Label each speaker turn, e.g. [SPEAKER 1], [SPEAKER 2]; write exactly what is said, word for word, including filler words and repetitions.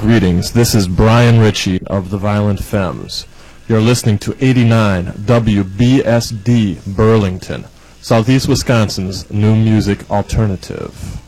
[SPEAKER 1] Greetings, this is Brian Ritchie of the Violent Femmes. You're listening to eighty-nine W B S D Burlington, Southeast Wisconsin's new music alternative.